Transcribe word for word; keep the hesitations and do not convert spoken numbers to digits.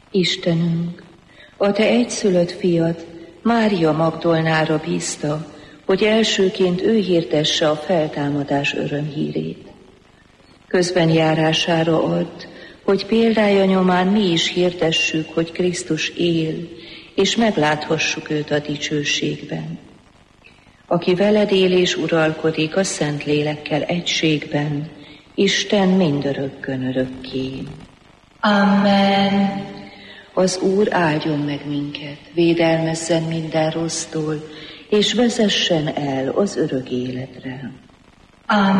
Istenünk, a Te egyszülött fiad Mária Magdolnára bízta, hogy elsőként ő hirdesse a feltámadás örömhírét. Közben járására add, hogy példája nyomán mi is hirdessük, hogy Krisztus él, és megláthassuk őt a dicsőségben. Aki veled él és uralkodik a Szentlélekkel egységben, Isten mindörökkön örökké. Amen. Az Úr áldjon meg minket, védelmezzen minden rossztól, és vezessen el az örök életre. Amen.